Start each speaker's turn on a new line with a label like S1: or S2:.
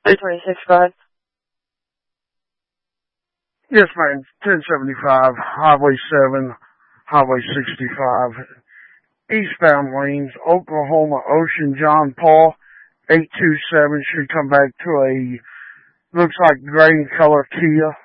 S1: 326.5.
S2: Yes, ma'am. 1075, Highway 7, Highway 65, eastbound lanes, Oklahoma Ocean, John Paul, 827 should come back to a, looks like gray in color Kia.